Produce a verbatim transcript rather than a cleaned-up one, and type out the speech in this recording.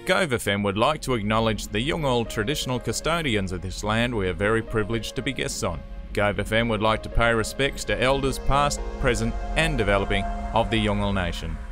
Gove F M would like to acknowledge the Yolngu traditional custodians of this land we are very privileged to be guests on. Gove F M would like to pay respects to elders past, present and developing of the Yolngu Nation.